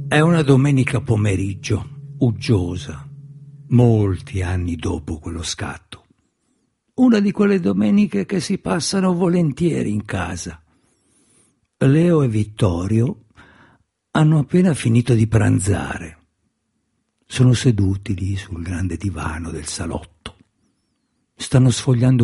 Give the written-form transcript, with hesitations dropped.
È una domenica pomeriggio, uggiosa, molti anni dopo quello scatto. Una di quelle domeniche che si passano volentieri in casa. Leo e Vittorio hanno appena finito di pranzare. Sono seduti lì sul grande divano del salotto. Stanno sfogliando